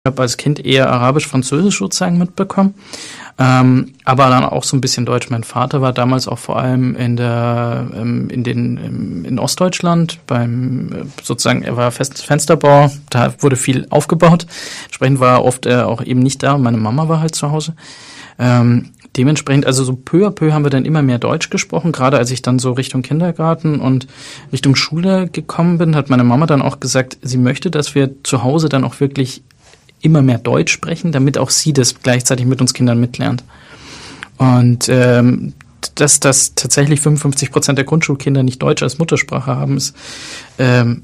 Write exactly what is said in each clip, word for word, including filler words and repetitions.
Ich habe als Kind eher Arabisch, Französisch sozusagen mitbekommen, ähm, aber dann auch so ein bisschen Deutsch. Mein Vater war damals auch vor allem in der ähm, in den in Ostdeutschland beim sozusagen er war Fest, Fensterbauer, da wurde viel aufgebaut. Entsprechend war er oft äh, auch eben nicht da. Meine Mama war halt zu Hause. Ähm, dementsprechend, also so peu à peu haben wir dann immer mehr Deutsch gesprochen. Gerade als ich dann so Richtung Kindergarten und Richtung Schule gekommen bin, hat meine Mama dann auch gesagt, sie möchte, dass wir zu Hause dann auch wirklich immer mehr Deutsch sprechen, damit auch sie das gleichzeitig mit uns Kindern mitlernt. Und ähm, dass das tatsächlich fünfundfünfzig Prozent der Grundschulkinder nicht Deutsch als Muttersprache haben, ist ähm,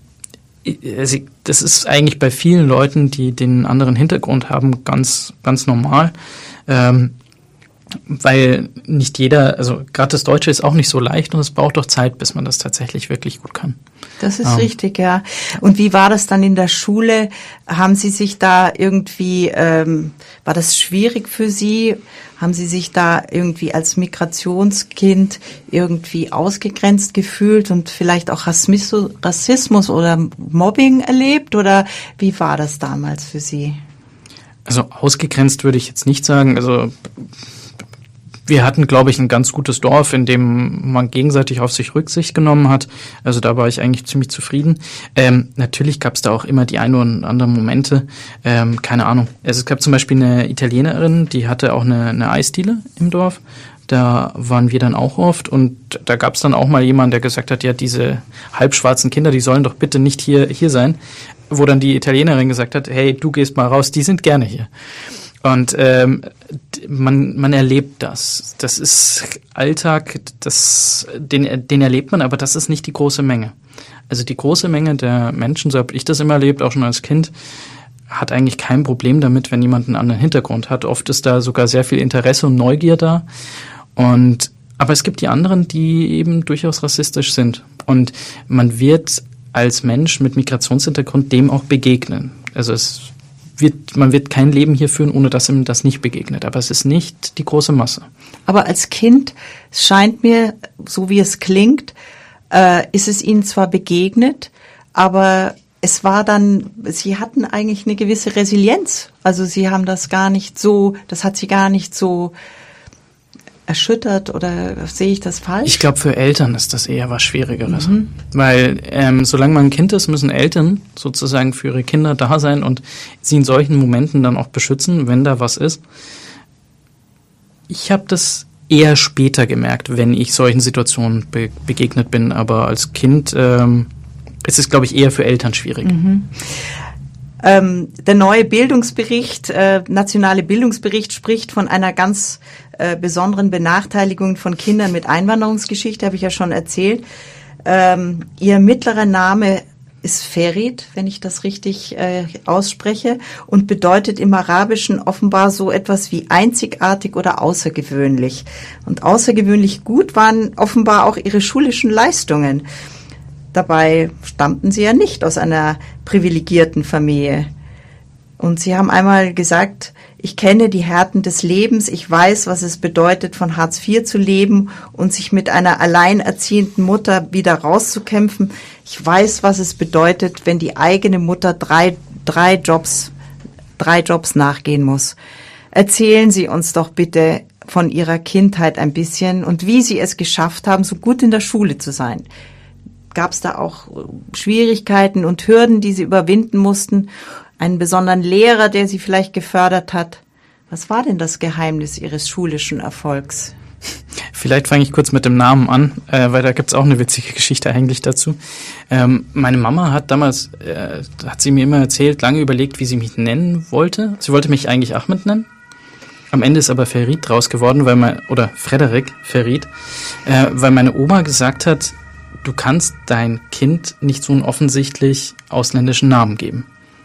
das ist eigentlich bei vielen Leuten, die den anderen Hintergrund haben, ganz ganz normal. Ähm, weil nicht jeder, also gerade das Deutsche ist auch nicht so leicht und es braucht doch Zeit, bis man das tatsächlich wirklich gut kann. Das ist ähm. richtig, ja. Und wie war das dann in der Schule? Haben Sie sich da irgendwie, ähm, war das schwierig für Sie? Haben Sie sich da irgendwie als Migrationskind irgendwie ausgegrenzt gefühlt und vielleicht auch Rassismus, Rassismus oder Mobbing erlebt? Oder wie war das damals für Sie? Also ausgegrenzt würde ich jetzt nicht sagen, also wir hatten, glaube ich, ein ganz gutes Dorf, in dem man gegenseitig auf sich Rücksicht genommen hat. Also da war ich eigentlich ziemlich zufrieden. Ähm, natürlich gab es da auch immer die ein oder anderen Momente. Ähm, keine Ahnung. Also es gab zum Beispiel eine Italienerin, die hatte auch eine, eine Eisdiele im Dorf. Da waren wir dann auch oft und da gab es dann auch mal jemanden, der gesagt hat, ja, diese halbschwarzen Kinder, die sollen doch bitte nicht hier hier sein. Wo dann die Italienerin gesagt hat, hey, du gehst mal raus, die sind gerne hier. Und ähm, man man erlebt das. Das ist Alltag, das den den erlebt man, aber das ist nicht die große Menge. Also die große Menge der Menschen, so habe ich das immer erlebt, auch schon als Kind, hat eigentlich kein Problem damit, wenn jemand einen anderen Hintergrund hat. Oft ist da sogar sehr viel Interesse und Neugier da. Und aber es gibt die anderen, die eben durchaus rassistisch sind. Und man wird als Mensch mit Migrationshintergrund dem auch begegnen. Also es wird, man wird kein Leben hier führen, ohne dass ihm das nicht begegnet. Aber es ist nicht die große Masse. Aber als Kind, es scheint mir, so wie es klingt, äh, ist es Ihnen zwar begegnet, aber es war dann, Sie hatten eigentlich eine gewisse Resilienz. Also Sie haben das gar nicht so, das hat Sie gar nicht so erschüttert oder sehe ich das falsch? Ich glaube, für Eltern ist das eher was Schwierigeres. Mhm. Weil ähm, solange man ein Kind ist, müssen Eltern sozusagen für ihre Kinder da sein und sie in solchen Momenten dann auch beschützen, wenn da was ist. Ich habe das eher später gemerkt, wenn ich solchen Situationen be- begegnet bin. Aber als Kind ähm, ist es, glaube ich, eher für Eltern schwierig. Mhm. Ähm, der neue Bildungsbericht, äh, nationale Bildungsbericht spricht von einer ganz äh, besonderen Benachteiligung von Kindern mit Einwanderungsgeschichte, habe ich ja schon erzählt. Ähm, ihr mittlerer Name ist Ferit, wenn ich das richtig äh, ausspreche, und bedeutet im Arabischen offenbar so etwas wie einzigartig oder außergewöhnlich. Und außergewöhnlich gut waren offenbar auch ihre schulischen Leistungen. Dabei stammten sie ja nicht aus einer privilegierten Familie. Und sie haben einmal gesagt, ich kenne die Härten des Lebens, ich weiß, was es bedeutet, von Hartz vier zu leben und sich mit einer alleinerziehenden Mutter wieder rauszukämpfen. Ich weiß, was es bedeutet, wenn die eigene Mutter drei, drei Jobs, drei Jobs nachgehen muss. Erzählen Sie uns doch bitte von Ihrer Kindheit ein bisschen und wie Sie es geschafft haben, so gut in der Schule zu sein. Gab es da auch Schwierigkeiten und Hürden, die Sie überwinden mussten? Einen besonderen Lehrer, der Sie vielleicht gefördert hat? Was war denn das Geheimnis Ihres schulischen Erfolgs? Vielleicht fange ich kurz mit dem Namen an, äh, weil da gibt's auch eine witzige Geschichte eigentlich dazu. Ähm, meine Mama hat damals, äh, hat sie mir immer erzählt, lange überlegt, wie sie mich nennen wollte. Sie wollte mich eigentlich Ahmed nennen. Am Ende ist aber Ferit draus geworden, weil mein, oder Frederik Ferit, äh, weil meine Oma gesagt hat, du kannst dein Kind nicht so einen offensichtlich ausländischen Namen geben.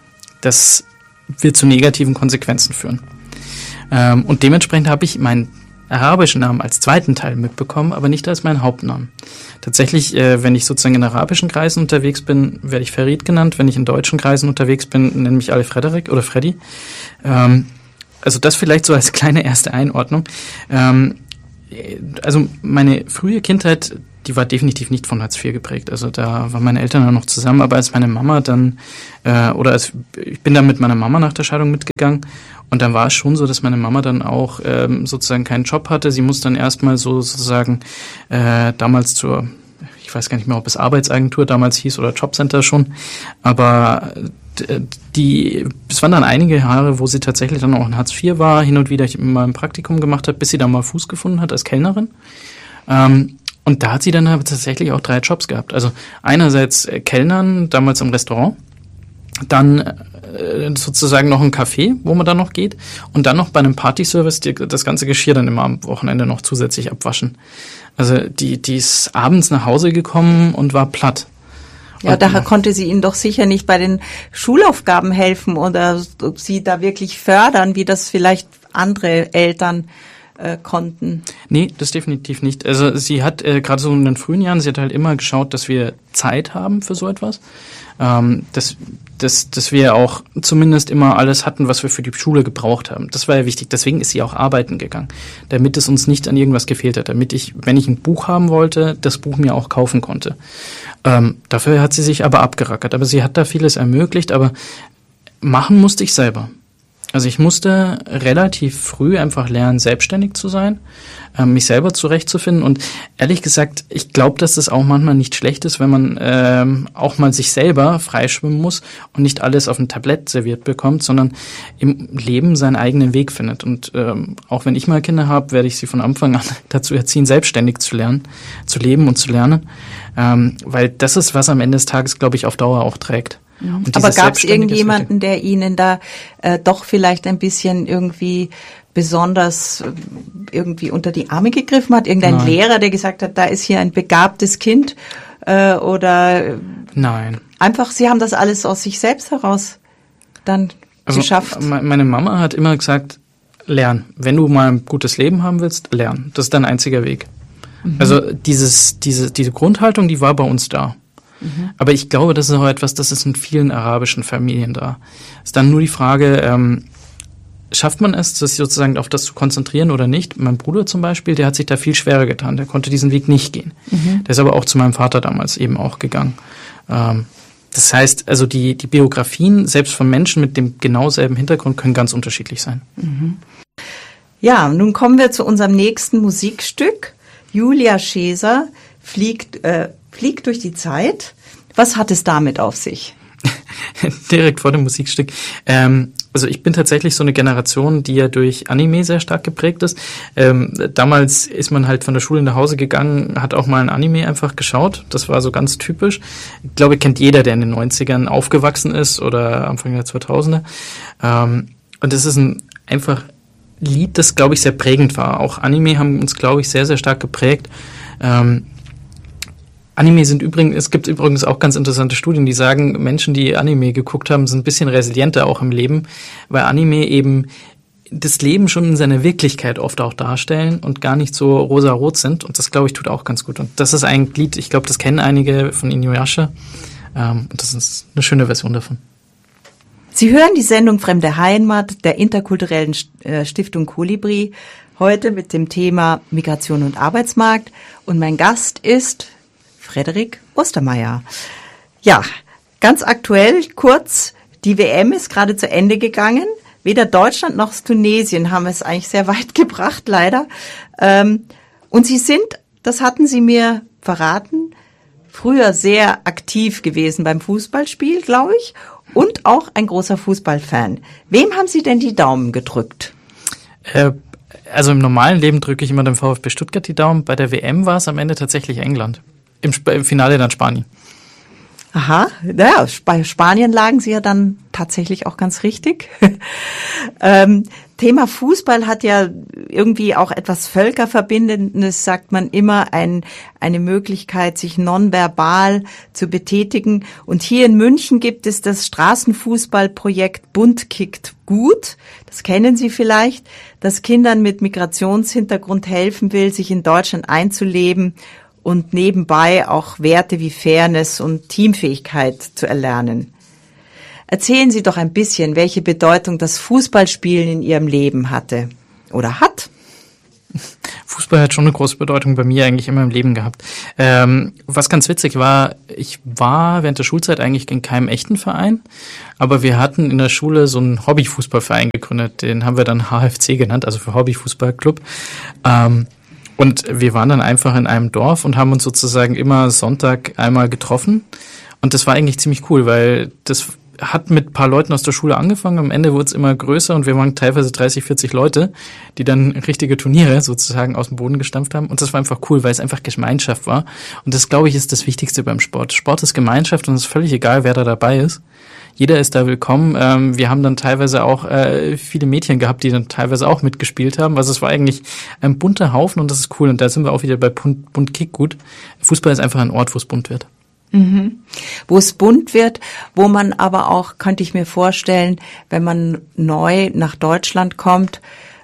Das wird zu negativen Konsequenzen führen. Ähm, und dementsprechend habe ich meinen arabischen Namen als zweiten Teil mitbekommen, aber nicht als meinen Hauptnamen. Tatsächlich, äh, wenn ich sozusagen in arabischen Kreisen unterwegs bin, werde ich Ferit genannt. Wenn ich in deutschen Kreisen unterwegs bin, nennen mich alle Frederik oder Freddy. Ähm, also das vielleicht so als kleine erste Einordnung. Ähm, also meine frühe Kindheit, die war definitiv nicht von Hartz vier geprägt. Also da waren meine Eltern dann noch zusammen, aber als meine Mama dann, äh, oder als, ich bin dann mit meiner Mama nach der Scheidung mitgegangen und dann war es schon so, dass meine Mama dann auch ähm, sozusagen keinen Job hatte. Sie musste dann erstmal so sozusagen äh, damals zur, ich weiß gar nicht mehr, ob es Arbeitsagentur damals hieß oder Jobcenter schon, aber die, es waren dann einige Jahre, wo sie tatsächlich dann auch in Hartz vier war, hin und wieder mal ein Praktikum gemacht hat, bis sie dann mal Fuß gefunden hat als Kellnerin. Ähm, Und da hat sie dann aber tatsächlich auch drei Jobs gehabt. Also einerseits Kellnern, damals im Restaurant, dann äh, sozusagen noch ein Café, wo man dann noch geht und dann noch bei einem Partyservice die, das ganze Geschirr dann immer am Wochenende noch zusätzlich abwaschen. Also die, die ist abends nach Hause gekommen und war platt. Ja, da konnte sie Ihnen doch sicher nicht bei den Schulaufgaben helfen oder Sie da wirklich fördern, wie das vielleicht andere Eltern äh, konnten. Nee, das definitiv nicht. Also sie hat äh, gerade so in den frühen Jahren, sie hat halt immer geschaut, dass wir Zeit haben für so etwas. Ähm, dass, dass, dass wir auch zumindest immer alles hatten, was wir für die Schule gebraucht haben. Das war ja wichtig. Deswegen ist sie auch arbeiten gegangen, damit es uns nicht an irgendwas gefehlt hat. Damit ich, wenn ich ein Buch haben wollte, das Buch mir auch kaufen konnte. Ähm, dafür hat sie sich aber abgerackert. Aber sie hat da vieles ermöglicht, aber machen musste ich selber. Also ich musste relativ früh einfach lernen, selbstständig zu sein, ähm, mich selber zurechtzufinden und ehrlich gesagt, ich glaube, dass das auch manchmal nicht schlecht ist, wenn man ähm, auch mal sich selber freischwimmen muss und nicht alles auf ein Tablett serviert bekommt, sondern im Leben seinen eigenen Weg findet. Und ähm, auch wenn ich mal Kinder habe, werde ich sie von Anfang an dazu erziehen, selbstständig zu lernen, zu leben und zu lernen, ähm, weil das ist, was am Ende des Tages, glaube ich, auf Dauer auch trägt. Aber gab es irgendjemanden, der Ihnen da äh, doch vielleicht ein bisschen irgendwie besonders äh, irgendwie unter die Arme gegriffen hat? Irgendein Nein. Lehrer, der gesagt hat, da ist hier ein begabtes Kind äh, oder Nein. Einfach, Sie haben das alles aus sich selbst heraus dann also, geschafft? Meine Mama hat immer gesagt, lern. Wenn du mal ein gutes Leben haben willst, lern. Das ist dein einziger Weg. Mhm. Also dieses, diese, diese Grundhaltung, die war bei uns da. Mhm. Aber ich glaube, das ist auch etwas, das ist in vielen arabischen Familien da. Ist dann nur die Frage, ähm, schafft man es, sich sozusagen auf das zu konzentrieren oder nicht? Mein Bruder zum Beispiel, der hat sich da viel schwerer getan. Der konnte diesen Weg nicht gehen. Mhm. Der ist aber auch zu meinem Vater damals eben auch gegangen. Ähm, das heißt, also die, die Biografien, selbst von Menschen mit dem genau selben Hintergrund, können ganz unterschiedlich sein. Mhm. Ja, nun kommen wir zu unserem nächsten Musikstück. Julia Scheser fliegt, äh, fliegt durch die Zeit. Was hat es damit auf sich? Direkt vor dem Musikstück. Ähm, also ich bin tatsächlich so eine Generation, die ja durch Anime sehr stark geprägt ist. Ähm, damals ist man halt von der Schule nach Hause gegangen, hat auch mal ein Anime einfach geschaut. Das war so ganz typisch. Ich glaube, kennt jeder, der in den neunzigern aufgewachsen ist oder Anfang der zweitausender. Ähm, und es ist ein einfach Lied, das, glaube ich, sehr prägend war. Auch Anime haben uns, glaube ich, sehr, sehr stark geprägt. Ähm, Anime sind übrigens, es gibt übrigens auch ganz interessante Studien, die sagen, Menschen, die Anime geguckt haben, sind ein bisschen resilienter auch im Leben, weil Anime eben das Leben schon in seiner Wirklichkeit oft auch darstellen und gar nicht so rosa-rot sind. Und das, glaube ich, tut auch ganz gut. Und das ist ein Lied, ich glaube, das kennen einige von Inuyasha. Ähm, und das ist eine schöne Version davon. Sie hören die Sendung Fremde Heimat der interkulturellen Stiftung Kolibri, heute mit dem Thema Migration und Arbeitsmarkt. Und mein Gast ist Frederik Ostermeier. Ja, ganz aktuell, kurz, die W M ist gerade zu Ende gegangen. Weder Deutschland noch Tunesien haben es eigentlich sehr weit gebracht, leider. Und Sie sind, das hatten Sie mir verraten, früher sehr aktiv gewesen beim Fußballspiel, glaube ich, und auch ein großer Fußballfan. Wem haben Sie denn die Daumen gedrückt? Äh, also im normalen Leben drücke ich immer dem VfB Stuttgart die Daumen. Bei der W M war es am Ende tatsächlich England. Im, Sp- im Finale dann Spanien. Aha, naja, bei Spanien lagen Sie ja dann tatsächlich auch ganz richtig. ähm, Thema Fußball hat ja irgendwie auch etwas Völkerverbindendes, sagt man immer, ein, eine Möglichkeit, sich nonverbal zu betätigen. Und hier in München gibt es das Straßenfußballprojekt Bund kickt gut. Das kennen Sie vielleicht, das Kindern mit Migrationshintergrund helfen will, sich in Deutschland einzuleben und nebenbei auch Werte wie Fairness und Teamfähigkeit zu erlernen. Erzählen Sie doch ein bisschen, welche Bedeutung das Fußballspielen in Ihrem Leben hatte oder hat. Fußball hat schon eine große Bedeutung bei mir eigentlich immer im Leben gehabt. Ähm, was ganz witzig war, ich war während der Schulzeit eigentlich in keinem echten Verein, aber wir hatten in der Schule so einen Hobbyfußballverein gegründet, den haben wir dann H F C genannt, also für Hobbyfußballclub. Ähm, und wir waren dann einfach in einem Dorf und haben uns sozusagen immer Sonntag einmal getroffen. Und das war eigentlich ziemlich cool, weil das hat mit ein paar Leuten aus der Schule angefangen. Am Ende wurde es immer größer und wir waren teilweise dreißig, vierzig Leute, die dann richtige Turniere sozusagen aus dem Boden gestampft haben. Und das war einfach cool, weil es einfach Gemeinschaft war. Und das, glaube ich, ist das Wichtigste beim Sport. Sport ist Gemeinschaft und es ist völlig egal, wer da dabei ist. Jeder ist da willkommen. Ähm, wir haben dann teilweise auch äh, viele Mädchen gehabt, die dann teilweise auch mitgespielt haben. Also es war eigentlich ein bunter Haufen und das ist cool. Und da sind wir auch wieder bei Bunt, Bunt Kickgut. Fußball ist einfach ein Ort, wo es bunt wird. Mhm. Wo es bunt wird, wo man aber auch, könnte ich mir vorstellen, wenn man neu nach Deutschland kommt,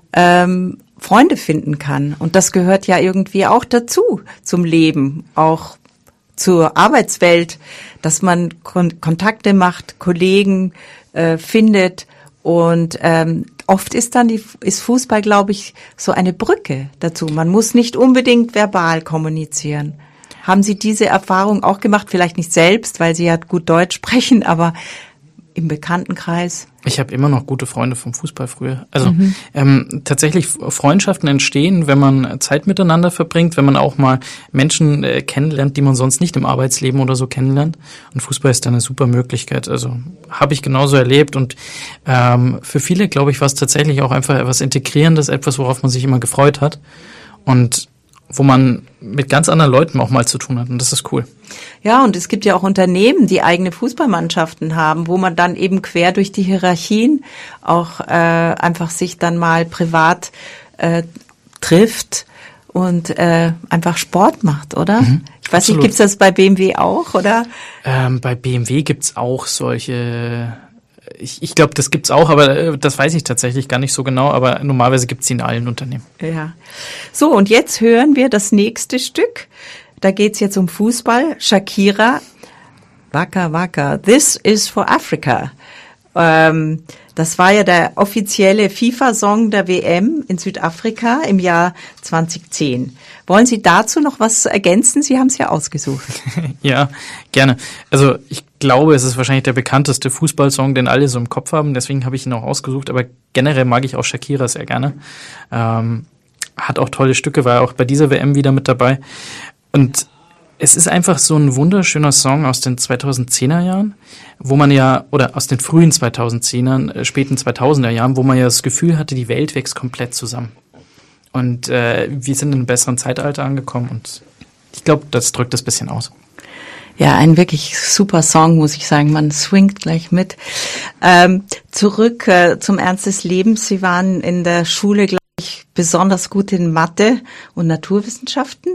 ähm, Freunde finden kann. Und das gehört ja irgendwie auch dazu, zum Leben, auch zur Arbeitswelt, dass man Kon- Kontakte macht, Kollegen äh, findet. Und ähm, oft ist dann die, ist Fußball, glaube ich, so eine Brücke dazu. Man muss nicht unbedingt verbal kommunizieren. Haben Sie diese Erfahrung auch gemacht? Vielleicht nicht selbst, weil Sie ja gut Deutsch sprechen, aber im Bekanntenkreis? Ich habe immer noch gute Freunde vom Fußball früher. Also mhm. ähm, tatsächlich Freundschaften entstehen, wenn man Zeit miteinander verbringt, wenn man auch mal Menschen äh, kennenlernt, die man sonst nicht im Arbeitsleben oder so kennenlernt. Und Fußball ist da eine super Möglichkeit. Also habe ich genauso erlebt. Und ähm, für viele, glaube ich, war es tatsächlich auch einfach etwas Integrierendes, etwas, worauf man sich immer gefreut hat. Und wo man mit ganz anderen Leuten auch mal zu tun hat. Und das ist cool. Ja, und es gibt ja auch Unternehmen, die eigene Fußballmannschaften haben, wo man dann eben quer durch die Hierarchien auch äh, einfach sich dann mal privat äh, trifft und äh, einfach Sport macht, oder? Mhm, ich weiß absolut. Nicht, gibt's das bei B M W auch, oder? Ähm, bei B M W gibt's auch solche... Ich, ich glaube, das gibt's auch, aber das weiß ich tatsächlich gar nicht so genau, aber normalerweise gibt's sie in allen Unternehmen. Ja. So, und jetzt hören wir das nächste Stück. Da geht's jetzt um Fußball. Shakira, Waka Waka, This is for Africa. Ähm, das war ja der offizielle FIFA-Song der W M in Südafrika im Jahr zweitausendzehn. Wollen Sie dazu noch was ergänzen? Sie haben es ja ausgesucht. Ja, gerne. Also ich glaube, es ist wahrscheinlich der bekannteste Fußballsong, den alle so im Kopf haben. Deswegen habe ich ihn auch ausgesucht. Aber generell mag ich auch Shakira sehr gerne. Ähm, hat auch tolle Stücke, war auch bei dieser W M wieder mit dabei. Und es ist einfach so ein wunderschöner Song aus den zweitausendzehner Jahren, wo man ja, oder aus den frühen zweitausendzehnern, äh, späten zweitausender Jahren, wo man ja das Gefühl hatte, die Welt wächst komplett zusammen. Und äh, wir sind in einem besseren Zeitalter angekommen und ich glaube, das drückt das bisschen aus. Ja, ein wirklich super Song, muss ich sagen. Man swingt gleich mit. Ähm, zurück äh, zum Ernst des Lebens. Sie waren in der Schule, glaube ich, besonders gut in Mathe und Naturwissenschaften.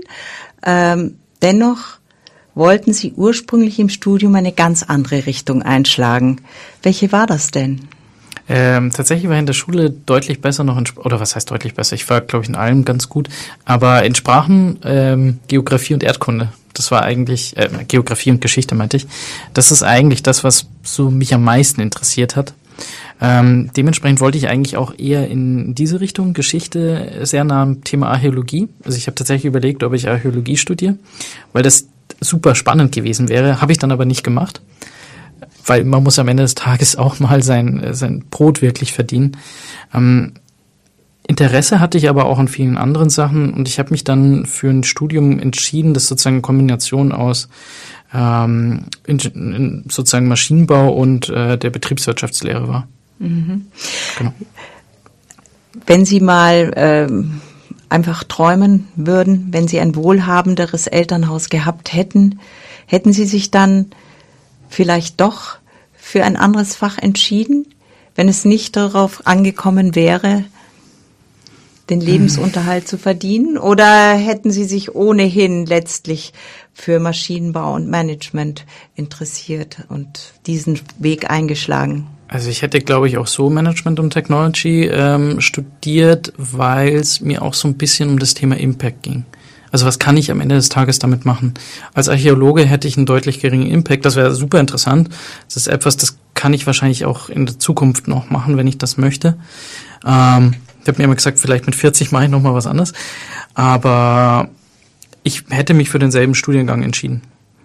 Ähm, dennoch wollten Sie ursprünglich im Studium eine ganz andere Richtung einschlagen. Welche war das denn? Ähm, tatsächlich war ich in der Schule deutlich besser noch in, oder was heißt deutlich besser? Ich war, glaube ich, in allem ganz gut, aber in Sprachen, ähm, Geografie und Erdkunde. Das war eigentlich, äh, Geografie und Geschichte meinte ich. Das ist eigentlich das, was so mich am meisten interessiert hat. Ähm, dementsprechend wollte ich eigentlich auch eher in diese Richtung, Geschichte, sehr nah am Thema Archäologie. Also ich habe tatsächlich überlegt, ob ich Archäologie studiere, weil das super spannend gewesen wäre, habe ich dann aber nicht gemacht. Weil man muss am Ende des Tages auch mal sein, sein Brot wirklich verdienen. Ähm, Interesse hatte ich aber auch an vielen anderen Sachen und ich habe mich dann für ein Studium entschieden, das sozusagen eine Kombination aus ähm, in, in sozusagen Maschinenbau und äh, der Betriebswirtschaftslehre war. Mhm. Genau. Wenn Sie mal ähm, einfach träumen würden, wenn Sie ein wohlhabenderes Elternhaus gehabt hätten, hätten Sie sich dann vielleicht doch für ein anderes Fach entschieden, wenn es nicht darauf angekommen wäre, den Lebensunterhalt zu verdienen? Oder hätten Sie sich ohnehin letztlich für Maschinenbau und Management interessiert und diesen Weg eingeschlagen? Also ich hätte, glaube ich, auch so Management und Technology ähm, studiert, weil es mir auch so ein bisschen um das Thema Impact ging. Also was kann ich am Ende des Tages damit machen? Als Archäologe hätte ich einen deutlich geringen Impact. Das wäre super interessant. Das ist etwas, das kann ich wahrscheinlich auch in der Zukunft noch machen, wenn ich das möchte. Ähm, ich habe mir immer gesagt, vielleicht mit vierzig mache ich noch mal was anderes. Aber ich hätte mich für denselben Studiengang entschieden.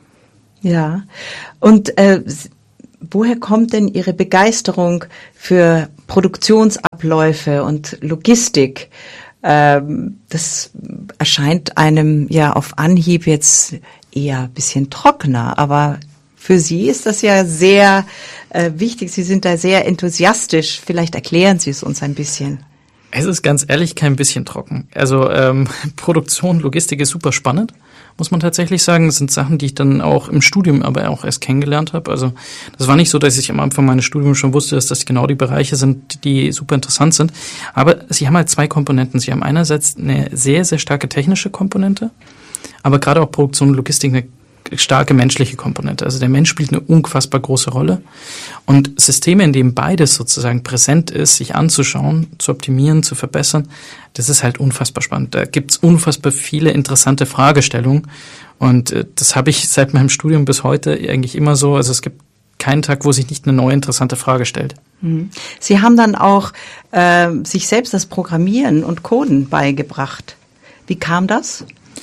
Ja, und äh, woher kommt denn Ihre Begeisterung für Produktionsabläufe und Logistik? Ähm, das erscheint einem ja auf Anhieb jetzt eher ein bisschen trockener, aber für Sie ist das ja sehr äh, wichtig. Sie sind da sehr enthusiastisch. Vielleicht erklären Sie es uns ein bisschen. Es ist ganz ehrlich kein bisschen trocken. Also ähm, Produktion, Logistik ist super spannend, muss man tatsächlich sagen. Das sind Sachen, die ich dann auch im Studium aber auch erst kennengelernt habe. Also das war nicht so, dass ich am Anfang meines Studiums schon wusste, dass das genau die Bereiche sind, die super interessant sind. Aber sie haben halt zwei Komponenten. Sie haben einerseits eine sehr, sehr starke technische Komponente, aber gerade auch Produktion und Logistik eine starke menschliche Komponente. Also der Mensch spielt eine unfassbar große Rolle. Und Systeme, in denen beides sozusagen präsent ist, sich anzuschauen, zu optimieren, zu verbessern, das ist halt unfassbar spannend. Da gibt's unfassbar viele interessante Fragestellungen. Und äh, das habe ich seit meinem Studium bis heute eigentlich immer so. Also es gibt keinen Tag, wo sich nicht eine neue interessante Frage stellt. Sie haben dann auch äh, sich selbst das Programmieren und Coden beigebracht. Wie kam das?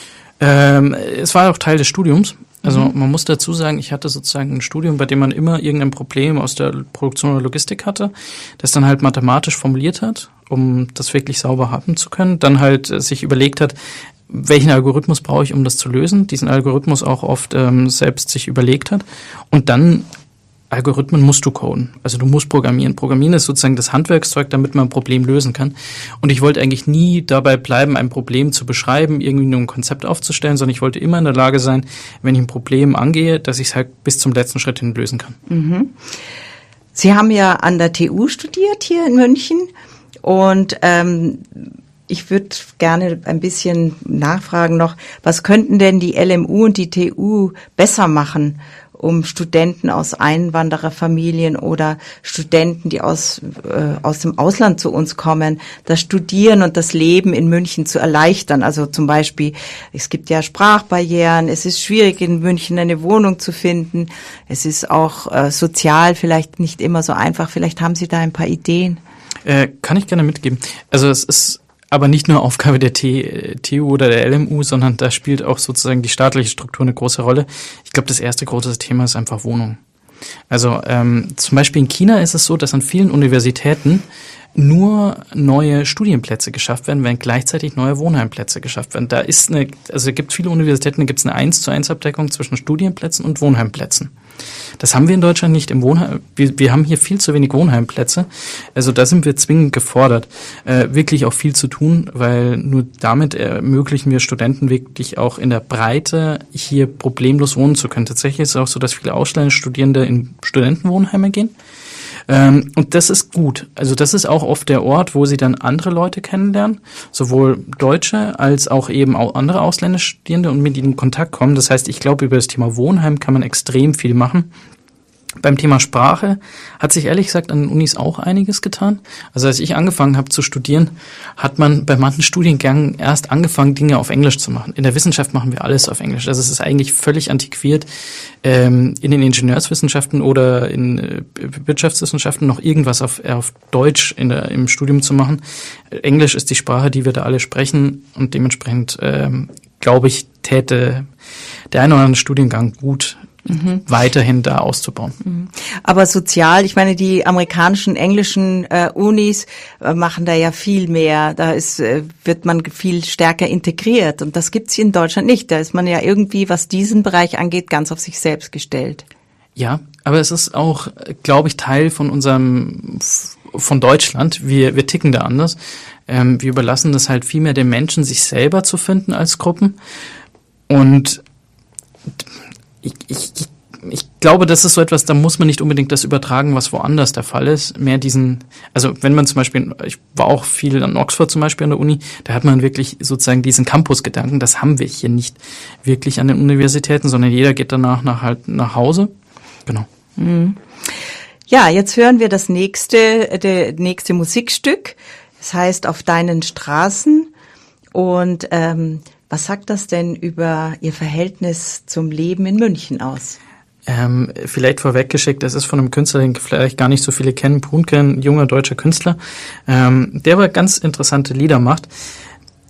Ähm, es war auch Teil des Studiums. Also man muss dazu sagen, ich hatte sozusagen ein Studium, bei dem man immer irgendein Problem aus der Produktion oder Logistik hatte, das dann halt mathematisch formuliert hat, um das wirklich sauber haben zu können. Dann halt äh, sich überlegt hat, welchen Algorithmus brauche ich, um das zu lösen. Diesen Algorithmus auch oft ähm, selbst sich überlegt hat. Und dann Algorithmen musst du coden. Also du musst programmieren. Programmieren ist sozusagen das Handwerkszeug, damit man ein Problem lösen kann. Und ich wollte eigentlich nie dabei bleiben, ein Problem zu beschreiben, irgendwie nur ein Konzept aufzustellen, sondern ich wollte immer in der Lage sein, wenn ich ein Problem angehe, dass ich es halt bis zum letzten Schritt hin lösen kann. Mhm. Sie haben ja an der T U studiert hier in München und ähm, ich würde gerne ein bisschen nachfragen noch, was könnten denn die L M U und die T U besser machen, um Studenten aus Einwandererfamilien oder Studenten, die aus äh, aus dem Ausland zu uns kommen, das Studieren und das Leben in München zu erleichtern. Also zum Beispiel, es gibt ja Sprachbarrieren, es ist schwierig in München eine Wohnung zu finden, es ist auch äh, sozial vielleicht nicht immer so einfach. Vielleicht haben Sie da ein paar Ideen. Äh, kann ich gerne mitgeben. Also es ist aber nicht nur Aufgabe der T U oder der L M U, sondern da spielt auch sozusagen die staatliche Struktur eine große Rolle. Ich glaube, das erste große Thema ist einfach Wohnung. Also ähm, zum Beispiel in China ist es so, dass an vielen Universitäten nur neue Studienplätze geschafft werden, während gleichzeitig neue Wohnheimplätze geschafft werden. Da ist eine, also es gibt viele Universitäten, da gibt es eine eins zu eins Abdeckung zwischen Studienplätzen und Wohnheimplätzen. Das haben wir in Deutschland nicht im Wohnheim. Wir, wir haben hier viel zu wenig Wohnheimplätze. Also da sind wir zwingend gefordert, äh, wirklich auch viel zu tun, weil nur damit ermöglichen wir Studenten wirklich auch in der Breite hier problemlos wohnen zu können. Tatsächlich ist es auch so, dass viele ausländische Studierende in Studentenwohnheime gehen. Ähm, und das ist gut. Also das ist auch oft der Ort, wo sie dann andere Leute kennenlernen, sowohl Deutsche als auch eben auch andere ausländische Studierende und mit ihnen in Kontakt kommen. Das heißt, ich glaube, über das Thema Wohnheim kann man extrem viel machen. Beim Thema Sprache hat sich ehrlich gesagt an den Unis auch einiges getan. Also als ich angefangen habe zu studieren, hat man bei manchen Studiengängen erst angefangen, Dinge auf Englisch zu machen. In der Wissenschaft machen wir alles auf Englisch. Also es ist eigentlich völlig antiquiert, ähm, in den Ingenieurswissenschaften oder in äh, Wirtschaftswissenschaften noch irgendwas auf, äh, auf Deutsch in der, im Studium zu machen. Englisch ist die Sprache, die wir da alle sprechen und dementsprechend, ähm, glaube ich, täte der eine oder andere Studiengang gut, Mhm. weiterhin da auszubauen. Aber sozial, ich meine, die amerikanischen, englischen äh, Unis äh, machen da ja viel mehr. Da ist, äh, wird man viel stärker integriert und das gibt's hier in Deutschland nicht. Da ist man ja irgendwie, was diesen Bereich angeht, ganz auf sich selbst gestellt. Ja, aber es ist auch, glaube ich, Teil von unserem, von Deutschland. Wir, wir ticken da anders. Ähm, wir überlassen das halt viel mehr den Menschen, sich selber zu finden als Gruppen. Und Ich, ich, ich glaube, das ist so etwas, da muss man nicht unbedingt das übertragen, was woanders der Fall ist. Mehr diesen, also wenn man zum Beispiel, ich war auch viel an Oxford zum Beispiel an der Uni, da hat man wirklich sozusagen diesen Campus-Gedanken, das haben wir hier nicht wirklich an den Universitäten, sondern jeder geht danach nach halt nach Hause. Genau. Mhm. Ja, jetzt hören wir das nächste, der nächste Musikstück. Das heißt Auf deinen Straßen und ähm, was sagt das denn über Ihr Verhältnis zum Leben in München aus? Ähm, vielleicht vorweggeschickt, das ist von einem Künstler, den vielleicht gar nicht so viele kennen, Brunke, ein junger deutscher Künstler, ähm, der aber ganz interessante Lieder macht. Ich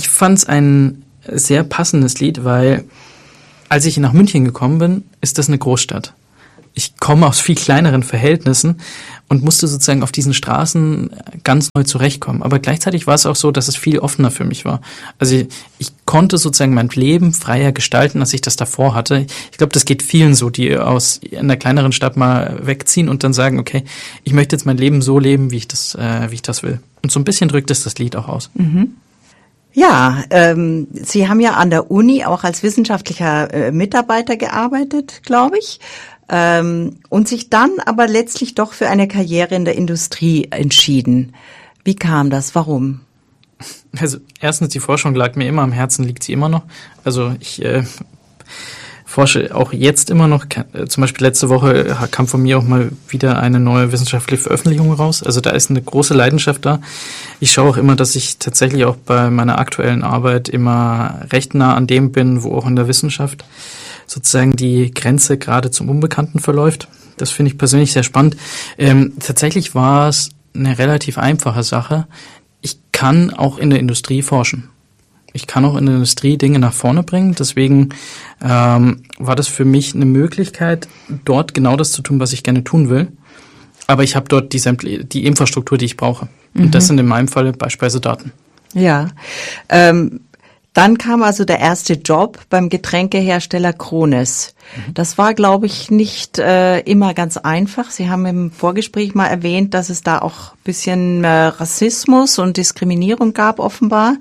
Ich fand es ein sehr passendes Lied, weil als ich nach München gekommen bin, ist das eine Großstadt. Ich komme aus viel kleineren Verhältnissen und musste sozusagen auf diesen Straßen ganz neu zurechtkommen. Aber gleichzeitig war es auch so, dass es viel offener für mich war. Also ich, ich konnte sozusagen mein Leben freier gestalten, als ich das davor hatte. Ich glaube, das geht vielen so, die aus einer kleineren Stadt mal wegziehen und dann sagen, okay, ich möchte jetzt mein Leben so leben, wie ich das, äh, wie ich das will. Und so ein bisschen drückt es das Lied auch aus. Mhm. Ja, ähm, Sie haben ja an der Uni auch als wissenschaftlicher äh, Mitarbeiter gearbeitet, glaube ich. Ähm, und sich dann aber letztlich doch für eine Karriere in der Industrie entschieden. Wie kam das? Warum? Also erstens, die Forschung lag mir immer am Herzen, liegt sie immer noch. Also ich äh, forsche auch jetzt immer noch. Zum Beispiel letzte Woche kam von mir auch mal wieder eine neue wissenschaftliche Veröffentlichung raus. Also da ist eine große Leidenschaft da. Ich schaue auch immer, dass ich tatsächlich auch bei meiner aktuellen Arbeit immer recht nah an dem bin, wo auch in der Wissenschaft sozusagen die Grenze gerade zum Unbekannten verläuft. Das finde ich persönlich sehr spannend. Ähm, tatsächlich war es eine relativ einfache Sache. Ich kann auch in der Industrie forschen. Ich kann auch in der Industrie Dinge nach vorne bringen. Deswegen ähm, war das für mich eine Möglichkeit, dort genau das zu tun, was ich gerne tun will. Aber ich habe dort die, die Infrastruktur, die ich brauche. Mhm. Und das sind in meinem Fall beispielsweise Daten. Ja, ähm dann kam also der erste Job beim Getränkehersteller Krones. Das war, glaube ich, nicht äh, immer ganz einfach. Sie haben im Vorgespräch mal erwähnt, dass es da auch ein bisschen äh, Rassismus und Diskriminierung gab, offenbar.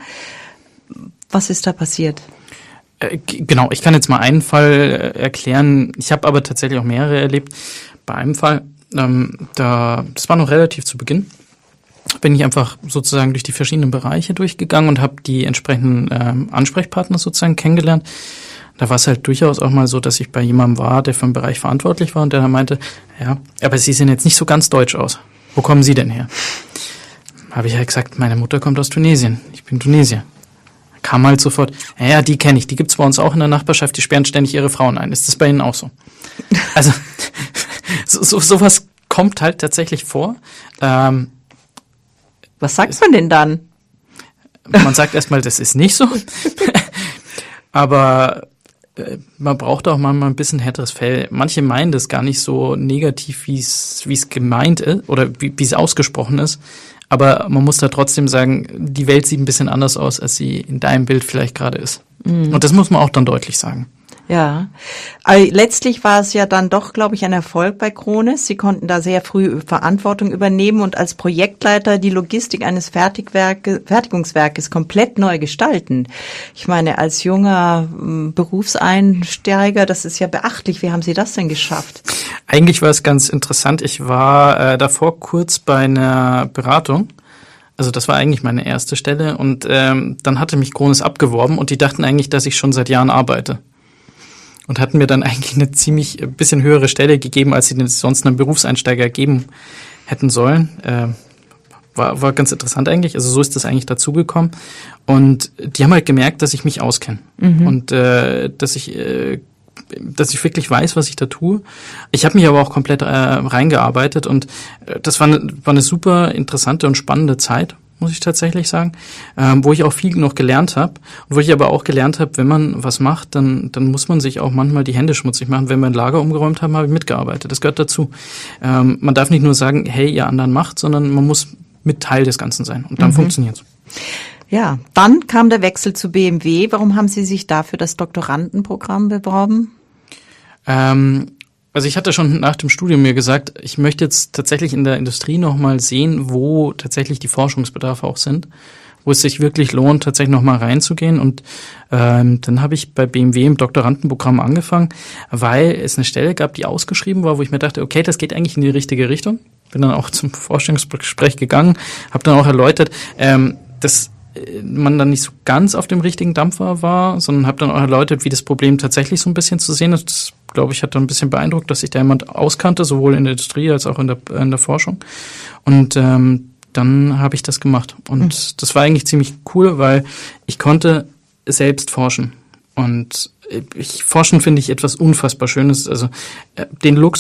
Was ist da passiert? Äh, g- genau, ich kann jetzt mal einen Fall äh, erklären. Ich habe aber tatsächlich auch mehrere erlebt. Bei einem Fall, ähm, da, das war noch relativ zu Beginn, bin ich einfach sozusagen durch die verschiedenen Bereiche durchgegangen und habe die entsprechenden ähm, Ansprechpartner sozusagen kennengelernt. Da war es halt durchaus auch mal so, dass ich bei jemandem war, der für einen Bereich verantwortlich war und der dann meinte, ja, aber Sie sehen jetzt nicht so ganz deutsch aus. Wo kommen Sie denn her? Habe ich halt gesagt, meine Mutter kommt aus Tunesien. Ich bin Tunesier. Kam halt sofort, ja, ja, die kenne ich, die gibt's bei uns auch in der Nachbarschaft, die sperren ständig ihre Frauen ein. Ist das bei Ihnen auch so? Also so, so sowas kommt halt tatsächlich vor. Ähm, Was sagt man denn dann? Man sagt erstmal, das ist nicht so. Aber äh, man braucht auch manchmal ein bisschen härteres Fell. Manche meinen das gar nicht so negativ, wie es wie es gemeint ist oder wie wie es ausgesprochen ist. Aber man muss da trotzdem sagen, die Welt sieht ein bisschen anders aus, als sie in deinem Bild vielleicht gerade ist. Mhm. Und das muss man auch dann deutlich sagen. Ja, aber letztlich war es ja dann doch, glaube ich, ein Erfolg bei Krones. Sie konnten da sehr früh Verantwortung übernehmen und als Projektleiter die Logistik eines Fertigwerke, Fertigungswerkes komplett neu gestalten. Ich meine, als junger Berufseinsteiger, das ist ja beachtlich. Wie haben Sie das denn geschafft? Eigentlich war es ganz interessant. Ich war äh, davor kurz bei einer Beratung. Also das war eigentlich meine erste Stelle und ähm, dann hatte mich Krones abgeworben und die dachten eigentlich, dass ich schon seit Jahren arbeite. Und hatten mir dann eigentlich eine ziemlich ein bisschen höhere Stelle gegeben, als sie denn sonst einem Berufseinsteiger geben hätten sollen. Äh, war, war ganz interessant eigentlich. Also so ist das eigentlich dazugekommen. Und die haben halt gemerkt, dass ich mich auskenne. Mhm. Und äh, dass ich äh, dass ich wirklich weiß, was ich da tue. Ich habe mich aber auch komplett äh, reingearbeitet und äh, das war eine, war eine super interessante und spannende Zeit, muss ich tatsächlich sagen, ähm, wo ich auch viel noch gelernt habe und wo ich aber auch gelernt habe, wenn man was macht, dann dann muss man sich auch manchmal die Hände schmutzig machen. Wenn wir ein Lager umgeräumt haben, habe ich mitgearbeitet. Das gehört dazu. Ähm, man darf nicht nur sagen, hey, ihr anderen macht, sondern man muss mit Teil des Ganzen sein und dann mhm. funktioniert's. Ja, dann kam der Wechsel zu B M W. Warum haben Sie sich da für das Doktorandenprogramm beworben? Ähm, also ich hatte schon nach dem Studium mir gesagt, ich möchte jetzt tatsächlich in der Industrie nochmal sehen, wo tatsächlich die Forschungsbedarfe auch sind, wo es sich wirklich lohnt, tatsächlich nochmal reinzugehen. Und ähm, dann habe ich bei B M W im Doktorandenprogramm angefangen, weil es eine Stelle gab, die ausgeschrieben war, wo ich mir dachte, okay, das geht eigentlich in die richtige Richtung. Bin dann auch zum Vorstellungsgespräch gegangen, habe dann auch erläutert, ähm, dass man dann nicht so ganz auf dem richtigen Dampfer war, sondern habe dann auch erläutert, wie das Problem tatsächlich so ein bisschen zu sehen ist. Das, glaube ich, hat dann ein bisschen beeindruckt, dass sich da jemand auskannte, sowohl in der Industrie als auch in der, in der Forschung. Und ähm, dann habe ich das gemacht. Und mhm. das war eigentlich ziemlich cool, weil ich konnte selbst forschen. Und ich, Forschen finde ich etwas unfassbar Schönes. Also äh, den Luxus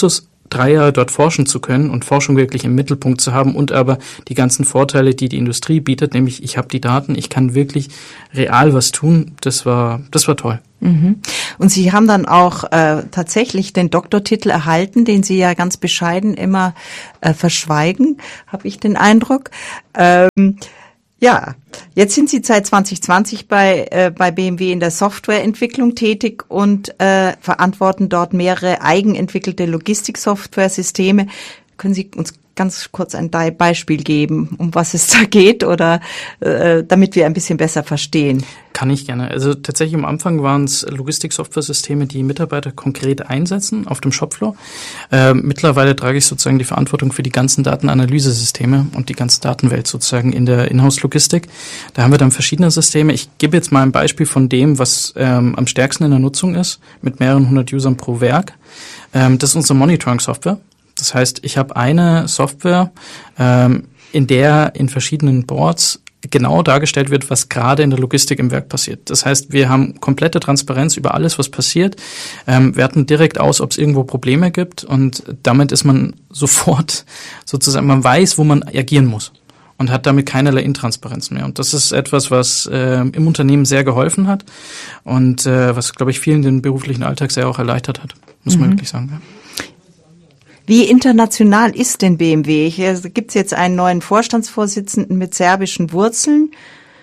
drei Jahre dort forschen zu können und Forschung wirklich im Mittelpunkt zu haben und aber die ganzen Vorteile, die die Industrie bietet, nämlich ich habe die Daten, ich kann wirklich real was tun, das war das war toll. Mhm. Und Sie haben dann auch äh, tatsächlich den Doktortitel erhalten, den Sie ja ganz bescheiden immer äh, verschweigen, habe ich den Eindruck. Ähm, Ja, jetzt sind Sie seit zwanzig zwanzig bei äh, bei B M W in der Softwareentwicklung tätig und äh, verantworten dort mehrere eigenentwickelte Logistiksoftware-Systeme. Können Sie uns ganz kurz ein Beispiel geben, um was es da geht, oder äh, damit wir ein bisschen besser verstehen? Kann ich gerne. Also tatsächlich am Anfang waren es Logistik-Software-Systeme, die Mitarbeiter konkret einsetzen auf dem Shopfloor. Äh, mittlerweile trage ich sozusagen die Verantwortung für die ganzen Datenanalyse-Systeme und die ganze Datenwelt sozusagen in der Inhouse-Logistik. Da haben wir dann verschiedene Systeme. Ich gebe jetzt mal ein Beispiel von dem, was ähm, am stärksten in der Nutzung ist, mit mehreren hundert Usern pro Werk. Ähm, das ist unsere Monitoring-Software. Das heißt, ich habe eine Software, ähm, in der in verschiedenen Boards genau dargestellt wird, was gerade in der Logistik im Werk passiert. Das heißt, wir haben komplette Transparenz über alles, was passiert, ähm, werten direkt aus, ob es irgendwo Probleme gibt, und damit ist man sofort sozusagen, man weiß, wo man agieren muss und hat damit keinerlei Intransparenz mehr. Und das ist etwas, was äh, im Unternehmen sehr geholfen hat und äh, was, glaube ich, vielen den beruflichen Alltag sehr auch erleichtert hat, muss man mhm. wirklich sagen. Ja. Wie international ist denn B M W? Hier gibt es jetzt einen neuen Vorstandsvorsitzenden mit serbischen Wurzeln.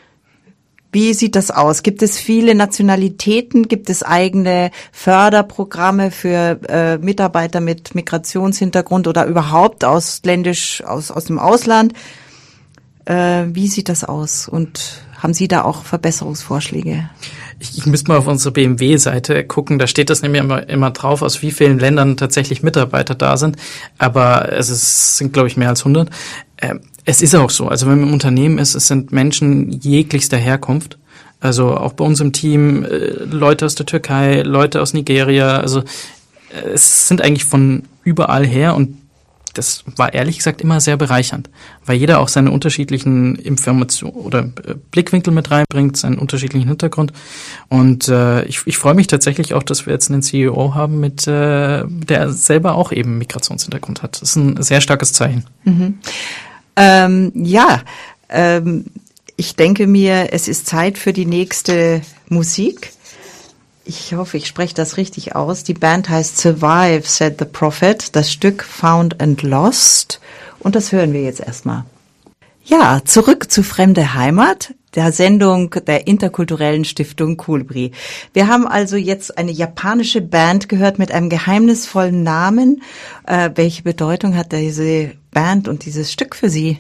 Wie sieht das aus? Gibt es viele Nationalitäten? Gibt es eigene Förderprogramme für äh, Mitarbeiter mit Migrationshintergrund oder überhaupt ausländisch aus, aus dem Ausland? Äh, wie sieht das aus? Und haben Sie da auch Verbesserungsvorschläge? Ich, ich müsste mal auf unsere B M W-Seite gucken, da steht das nämlich immer, immer drauf, aus wie vielen Ländern tatsächlich Mitarbeiter da sind, aber es ist, sind, glaube ich, mehr als hundert. Äh, es ist auch so, also wenn man im Unternehmen ist, es sind Menschen jeglichster Herkunft, also auch bei uns im Team äh, Leute aus der Türkei, Leute aus Nigeria, also äh, es sind eigentlich von überall her, und das war ehrlich gesagt immer sehr bereichernd, weil jeder auch seine unterschiedlichen Informationen oder Blickwinkel mit reinbringt, seinen unterschiedlichen Hintergrund. Und äh, ich, ich freue mich tatsächlich auch, dass wir jetzt einen C E O haben, mit äh, der selber auch eben Migrationshintergrund hat. Das ist ein sehr starkes Zeichen. Mhm. Ähm, ja, ähm, ich denke mir, es ist Zeit für die nächste Musik. Ich hoffe, ich spreche das richtig aus. Die Band heißt Survive, Said the Prophet. Das Stück Found and Lost. Und das hören wir jetzt erstmal. Ja, zurück zu Fremde Heimat, der Sendung der interkulturellen Stiftung Kolibri. Wir haben also jetzt eine japanische Band gehört mit einem geheimnisvollen Namen. Äh, welche Bedeutung hat diese Band und dieses Stück für Sie?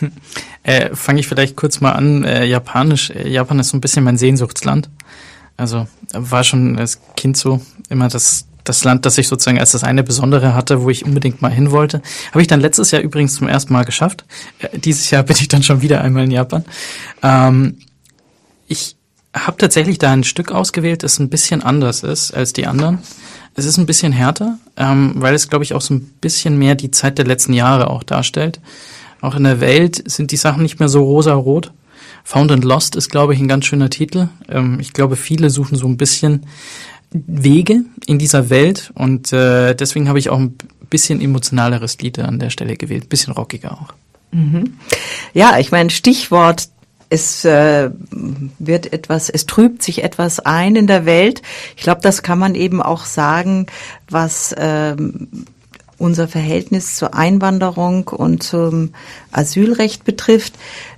Äh, fange ich vielleicht kurz mal an. Äh, Japanisch. Äh, Japan ist so ein bisschen mein Sehnsuchtsland. Also war schon als Kind so immer das das Land, das ich sozusagen als das eine Besondere hatte, wo ich unbedingt mal hin wollte. Habe ich dann letztes Jahr übrigens zum ersten Mal geschafft. Äh, dieses Jahr bin ich dann schon wieder einmal in Japan. Ähm, ich habe tatsächlich da ein Stück ausgewählt, das ein bisschen anders ist als die anderen. Es ist ein bisschen härter, ähm, weil es, glaube ich, auch so ein bisschen mehr die Zeit der letzten Jahre auch darstellt. Auch in der Welt sind die Sachen nicht mehr so rosa-rot. Found and Lost ist, glaube ich, ein ganz schöner Titel. Ähm, ich glaube, viele suchen so ein bisschen Wege in dieser Welt, und äh, deswegen habe ich auch ein bisschen emotionaleres Lied an der Stelle gewählt, ein bisschen rockiger auch. Mhm. Ja, ich meine, Stichwort, es äh, wird etwas, es trübt sich etwas ein in der Welt. Ich glaube, das kann man eben auch sagen, was ähm, unser Verhältnis zur Einwanderung und zum Asylrecht betrifft.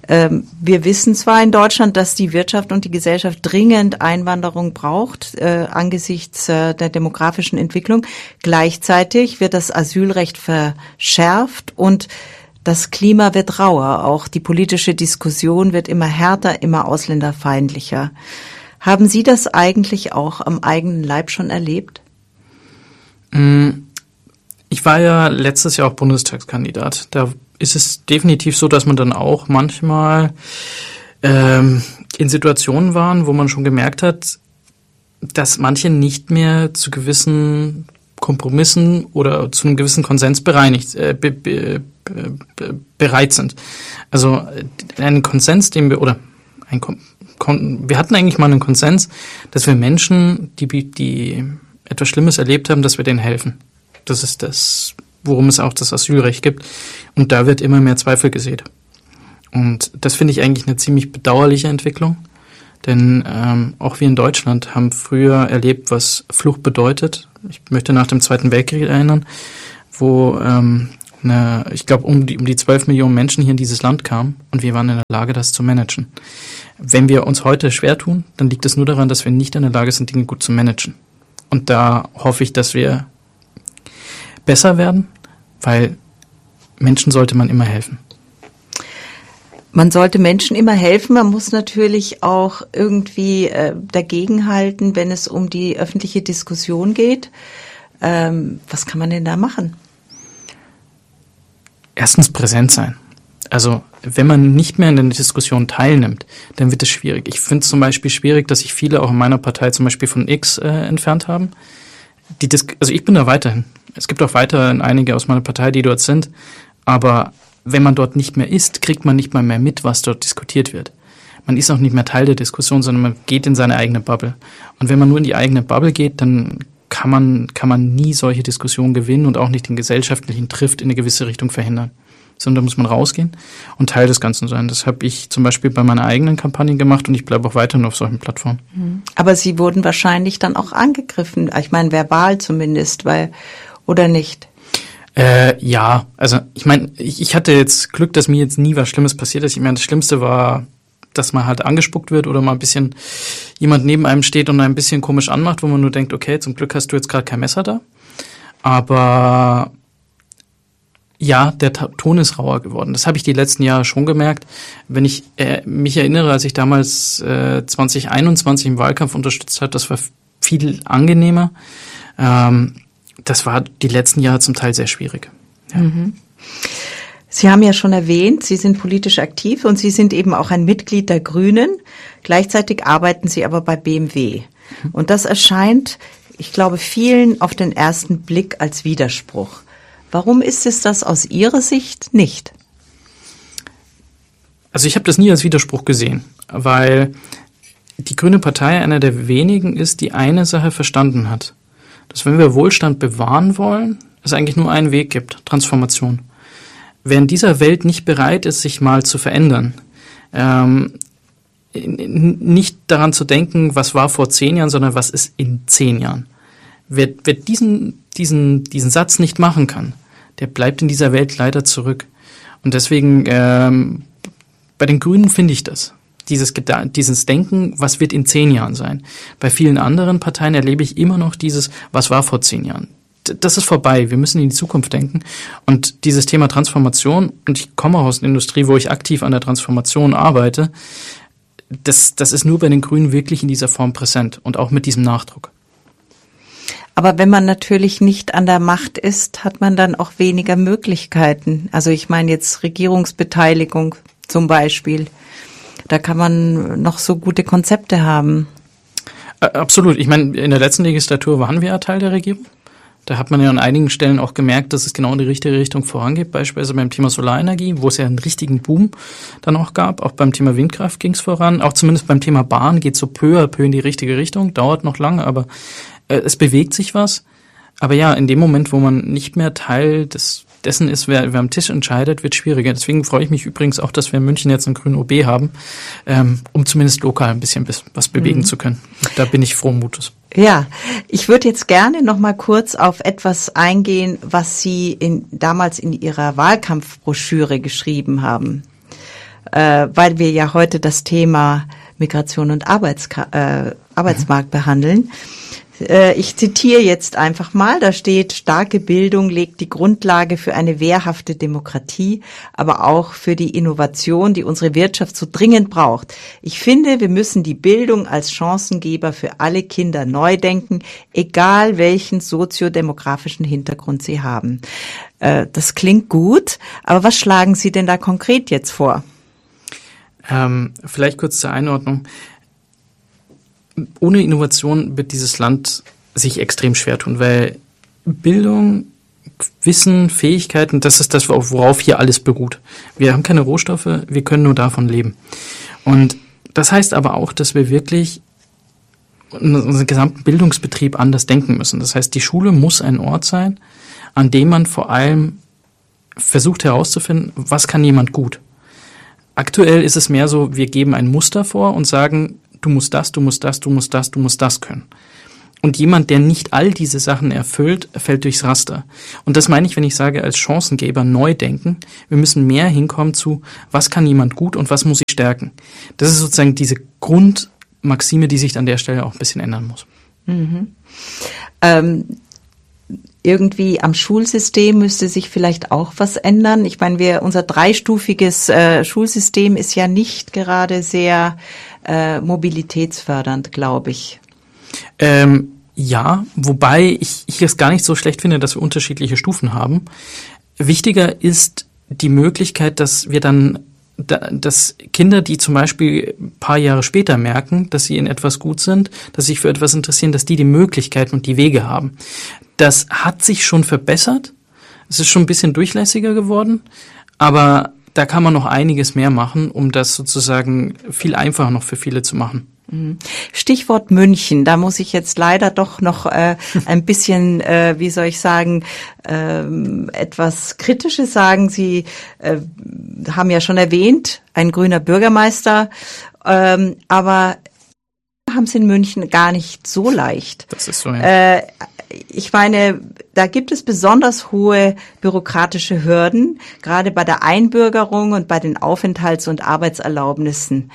Wir wissen zwar in Deutschland, dass die Wirtschaft und die Gesellschaft dringend Einwanderung braucht, äh, angesichts äh, der demografischen Entwicklung. Gleichzeitig wird das Asylrecht verschärft und das Klima wird rauer. Auch die politische Diskussion wird immer härter, immer ausländerfeindlicher. Haben Sie das eigentlich auch am eigenen Leib schon erlebt? Mm. Ich war ja letztes Jahr auch Bundestagskandidat. Da ist es definitiv so, dass man dann auch manchmal ähm, in Situationen waren, wo man schon gemerkt hat, dass manche nicht mehr zu gewissen Kompromissen oder zu einem gewissen Konsens bereinigt, äh, be, be, be, bereit sind. Also einen Konsens, den wir, oder ein Kon, wir hatten eigentlich mal einen Konsens, dass wir Menschen, die, die etwas Schlimmes erlebt haben, dass wir denen helfen. Das ist das worum es auch das Asylrecht gibt. Und da wird immer mehr Zweifel gesät. Und das finde ich eigentlich eine ziemlich bedauerliche Entwicklung. Denn ähm, auch wir in Deutschland haben früher erlebt, was Flucht bedeutet. Ich möchte nach dem Zweiten Weltkrieg erinnern, wo ähm, eine, ich glaube, um die, um die zwölf Millionen Menschen hier in dieses Land kamen und wir waren in der Lage, das zu managen. Wenn wir uns heute schwer tun, dann liegt es nur daran, dass wir nicht in der Lage sind, Dinge gut zu managen. Und da hoffe ich, dass wir besser werden, weil Menschen sollte man immer helfen. Man sollte Menschen immer helfen. Man muss natürlich auch irgendwie äh, dagegenhalten, wenn es um die öffentliche Diskussion geht. Ähm, was kann man denn da machen? Erstens präsent sein. Also wenn man nicht mehr in der Diskussion teilnimmt, dann wird es schwierig. Ich finde es zum Beispiel schwierig, dass sich viele auch in meiner Partei zum Beispiel von X äh, entfernt haben. Die Dis- also ich bin da weiterhin. Es gibt auch weiterhin einige aus meiner Partei, die dort sind. Aber wenn man dort nicht mehr ist, kriegt man nicht mal mehr mit, was dort diskutiert wird. Man ist auch nicht mehr Teil der Diskussion, sondern man geht in seine eigene Bubble. Und wenn man nur in die eigene Bubble geht, dann kann man, kann man nie solche Diskussionen gewinnen und auch nicht den gesellschaftlichen Trift in eine gewisse Richtung verhindern. Sondern da muss man rausgehen und Teil des Ganzen sein. Das habe ich zum Beispiel bei meiner eigenen Kampagne gemacht und ich bleibe auch weiterhin auf solchen Plattformen. Aber Sie wurden wahrscheinlich dann auch angegriffen, ich meine verbal zumindest, weil, oder nicht? Äh, ja, also ich meine, ich, ich hatte jetzt Glück, dass mir jetzt nie was Schlimmes passiert ist. Ich meine, das Schlimmste war, dass man halt angespuckt wird oder mal ein bisschen jemand neben einem steht und ein bisschen komisch anmacht, wo man nur denkt, okay, zum Glück hast du jetzt gerade kein Messer da. Aber ja, der Ton ist rauer geworden. Das habe ich die letzten Jahre schon gemerkt. Wenn ich äh, mich erinnere, als ich damals äh, zwanzig einundzwanzig im Wahlkampf unterstützt habe, das war viel angenehmer. Ähm, das war die letzten Jahre zum Teil sehr schwierig. Ja. Mhm. Sie haben ja schon erwähnt, Sie sind politisch aktiv und Sie sind eben auch ein Mitglied der Grünen. Gleichzeitig arbeiten Sie aber bei B M W. Und das erscheint, ich glaube, vielen auf den ersten Blick als Widerspruch. Warum ist es das aus Ihrer Sicht nicht? Also ich habe das nie als Widerspruch gesehen, weil die Grüne Partei einer der wenigen ist, die eine Sache verstanden hat. Dass wenn wir Wohlstand bewahren wollen, es eigentlich nur einen Weg gibt, Transformation. Wer in dieser Welt nicht bereit ist, sich mal zu verändern, ähm, nicht daran zu denken, was war vor zehn Jahren, sondern was ist in zehn Jahren. Wer, wer diesen, diesen, diesen Satz nicht machen kann, der bleibt in dieser Welt leider zurück. Und deswegen, ähm, bei den Grünen finde ich das. Dieses, Geda- dieses Denken, was wird in zehn Jahren sein. Bei vielen anderen Parteien erlebe ich immer noch dieses, was war vor zehn Jahren. D- das ist vorbei. Wir müssen in die Zukunft denken. Und dieses Thema Transformation, und ich komme auch aus der Industrie, wo ich aktiv an der Transformation arbeite, das, das ist nur bei den Grünen wirklich in dieser Form präsent und auch mit diesem Nachdruck. Aber wenn man natürlich nicht an der Macht ist, hat man dann auch weniger Möglichkeiten. Also ich meine jetzt Regierungsbeteiligung zum Beispiel. Da kann man noch so gute Konzepte haben. Absolut. Ich meine, in der letzten Legislatur waren wir ja Teil der Regierung. Da hat man ja an einigen Stellen auch gemerkt, dass es genau in die richtige Richtung vorangeht. Beispielsweise beim Thema Solarenergie, wo es ja einen richtigen Boom dann auch gab. Auch beim Thema Windkraft ging es voran. Auch zumindest beim Thema Bahn geht es so peu à peu in die richtige Richtung. Dauert noch lange, aber äh, es bewegt sich was. Aber ja, in dem Moment, wo man nicht mehr Teil des dessen ist, wer, wer am Tisch entscheidet, wird schwieriger. Deswegen freue ich mich übrigens auch, dass wir in München jetzt einen grünen O B haben, ähm, um zumindest lokal ein bisschen was bewegen mhm. zu können. Da bin ich frohen Mutes. Ja, ich würde jetzt gerne noch mal kurz auf etwas eingehen, was Sie in, damals in Ihrer Wahlkampfbroschüre geschrieben haben, äh, weil wir ja heute das Thema Migration und Arbeitska- äh, Arbeitsmarkt mhm. behandeln. Ich zitiere jetzt einfach mal, da steht, starke Bildung legt die Grundlage für eine wehrhafte Demokratie, aber auch für die Innovation, die unsere Wirtschaft so dringend braucht. Ich finde, wir müssen die Bildung als Chancengeber für alle Kinder neu denken, egal welchen soziodemografischen Hintergrund sie haben. Das klingt gut, aber was schlagen Sie denn da konkret jetzt vor? Ähm, vielleicht kurz zur Einordnung. Ohne Innovation wird dieses Land sich extrem schwer tun, weil Bildung, Wissen, Fähigkeiten, das ist das, worauf hier alles beruht. Wir haben keine Rohstoffe, wir können nur davon leben. Und das heißt aber auch, dass wir wirklich unseren gesamten Bildungsbetrieb anders denken müssen. Das heißt, die Schule muss ein Ort sein, an dem man vor allem versucht herauszufinden, was kann jemand gut. Aktuell ist es mehr so, wir geben ein Muster vor und sagen, du musst das, du musst das, du musst das, du musst das können. Und jemand, der nicht all diese Sachen erfüllt, fällt durchs Raster. Und das meine ich, wenn ich sage, als Chancengeber neu denken. Wir müssen mehr hinkommen zu, was kann jemand gut und was muss ich stärken. Das ist sozusagen diese Grundmaxime, die sich an der Stelle auch ein bisschen ändern muss. Mhm. Ähm, irgendwie am Schulsystem müsste sich vielleicht auch was ändern. Ich meine, wir, unser dreistufiges äh, Schulsystem ist ja nicht gerade sehr äh, mobilitätsfördernd, glaube ich. Ähm, ja, wobei ich, ich es gar nicht so schlecht finde, dass wir unterschiedliche Stufen haben. Wichtiger ist die Möglichkeit, dass wir dann, dass Kinder, die zum Beispiel ein paar Jahre später merken, dass sie in etwas gut sind, dass sie sich für etwas interessieren, dass die die Möglichkeiten und die Wege haben. Das hat sich schon verbessert. Es ist schon ein bisschen durchlässiger geworden, aber da kann man noch einiges mehr machen, um das sozusagen viel einfacher noch für viele zu machen. Stichwort München, da muss ich jetzt leider doch noch äh, ein bisschen, äh, wie soll ich sagen, äh, etwas Kritisches sagen. Sie äh, haben ja schon erwähnt, ein grüner Bürgermeister, ähm, aber haben es in München gar nicht so leicht. Das ist so, ja. Äh, ich meine, da gibt es besonders hohe bürokratische Hürden, gerade bei der Einbürgerung und bei den Aufenthalts- und Arbeitserlaubnissen.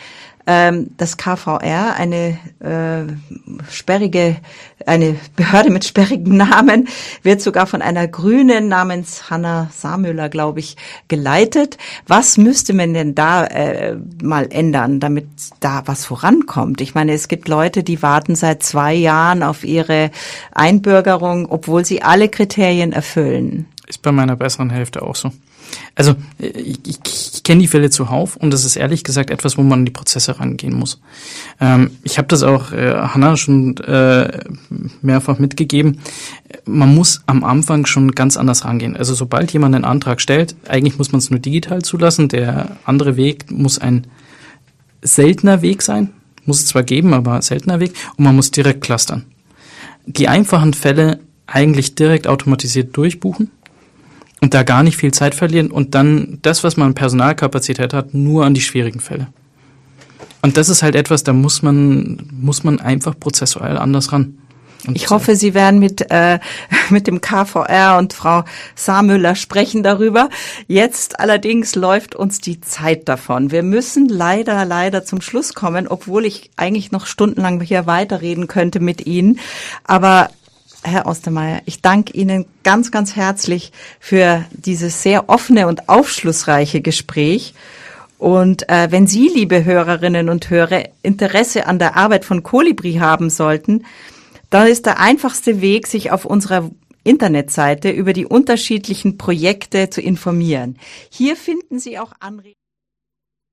Das K V R, eine äh, sperrige, eine Behörde mit sperrigem Namen, wird sogar von einer Grünen namens Hanna Samüller, glaube ich, geleitet. Was müsste man denn da äh, mal ändern, damit da was vorankommt? Ich meine, es gibt Leute, die warten seit zwei Jahren auf ihre Einbürgerung, obwohl sie alle Kriterien erfüllen. Ist bei meiner besseren Hälfte auch so. Also ich, ich, ich kenne die Fälle zuhauf und das ist ehrlich gesagt etwas, wo man an die Prozesse rangehen muss. Ähm, ich habe das auch äh, Hanna schon äh, mehrfach mitgegeben. Man muss am Anfang schon ganz anders rangehen. Also sobald jemand einen Antrag stellt, eigentlich muss man es nur digital zulassen. Der andere Weg muss ein seltener Weg sein. Muss es zwar geben, aber seltener Weg. Und man muss direkt clustern. Die einfachen Fälle eigentlich direkt automatisiert durchbuchen. Und da gar nicht viel Zeit verlieren und dann das, was man an Personalkapazität hat, nur an die schwierigen Fälle. Und das ist halt etwas, da muss man muss man einfach prozessual anders ran. Und ich hoffe, Sie werden mit äh, mit dem K V R und Frau Samüller sprechen darüber. Jetzt allerdings läuft uns die Zeit davon. Wir müssen leider, leider zum Schluss kommen, obwohl ich eigentlich noch stundenlang hier weiterreden könnte mit Ihnen. Aber Herr Ostermayr, ich danke Ihnen ganz, ganz herzlich für dieses sehr offene und aufschlussreiche Gespräch. Und äh, wenn Sie, liebe Hörerinnen und Hörer, Interesse an der Arbeit von Kolibri haben sollten, dann ist der einfachste Weg, sich auf unserer Internetseite über die unterschiedlichen Projekte zu informieren. Hier finden Sie auch Anregungen.